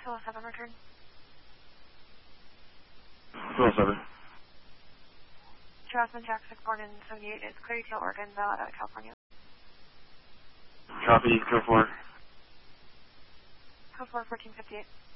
Kilo 7, return. Kilo 7. Jasmine Jack 6 born in 78 is clear to Oregon, valid out of California. Copy, Kilo 4. Kilo 4, 1458.